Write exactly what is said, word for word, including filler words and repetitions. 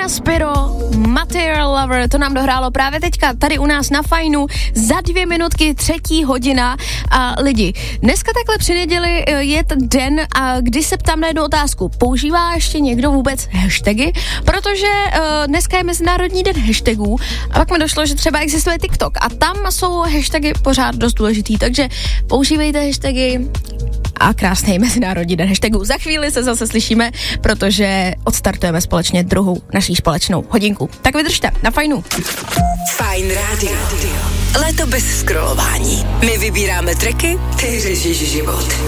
Diana Spiro, Material Lover, to nám dohrálo právě teďka tady u nás na Fajnu za dvě minutky, třetí hodina. A lidi, dneska takhle při neděli je ten den, a kdy se ptám na jednu otázku. Používá ještě někdo vůbec hashtagy? Protože uh, dneska je Mezinárodní den hashtagů a pak mi došlo, že třeba existuje TikTok a tam jsou hashtagy pořád dost důležitý, takže používejte hashtagy a krásný Mezinárodní den hashtagů. Za chvíli se zase slyšíme, protože odstartujeme společně druhou naší společnou hodinku. Tak vydržte, na Fajnu. Fajn rádio. Léto bez scrollování. My vybíráme tracky, ty řešíš život.